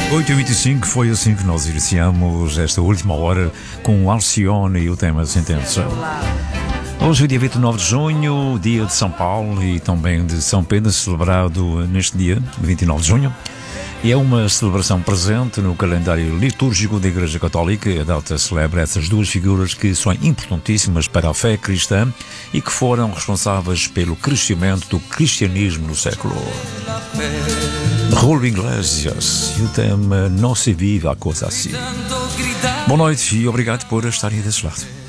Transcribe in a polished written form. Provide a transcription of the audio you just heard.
8h25 foi assim que nós iniciamos esta última hora com o Alcione e o tema Sentença. Hoje é dia 29 de junho, dia de São Paulo e também de São Pedro, celebrado neste dia, 29 de junho. E é uma celebração presente no calendário litúrgico da Igreja Católica. A data celebra essas duas figuras que são importantíssimas para a fé cristã e que foram responsáveis pelo crescimento do cristianismo no século. Julio Iglesias e o tema Não se vive a coisa assim. Boa noite e obrigado por estarem desse lado.